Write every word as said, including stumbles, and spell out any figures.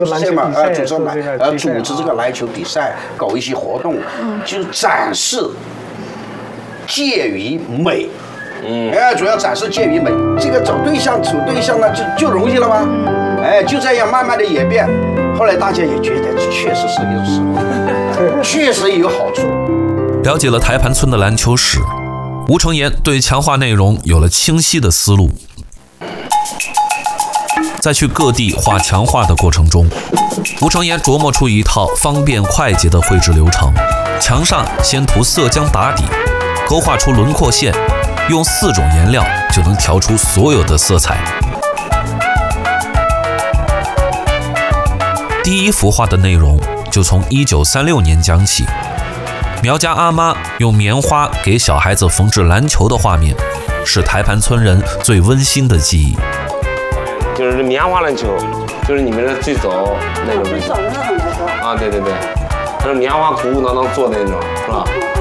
是这样嘛？呃，组织嘛，呃，组织这个篮球比赛，搞一些活动，就展示介于美。嗯，哎，主要展示介于美，这个找对象处对象呢就就容易了吗？哎，就这样慢慢的演变，后来大家也觉得确实是有实惠，确实有好处。 了解了台盘村的篮球史，吴承言对强化内容有了清晰的思路。在去各地画强化的过程中，吴承言琢磨出一套方便快捷的绘制流程。墙上先涂色浆打底，勾画出轮廓线，用四种颜料就能调出所有的色彩。第一幅画的内容就从一九三六年讲起，苗家阿妈用棉花给小孩子缝制篮球的画面，是台盘村人最温馨的记忆。 就是棉花篮球，就是你们的最早那种。最早的那种篮球。啊，对对对，它是棉花鼓鼓囊囊做的那种，是吧？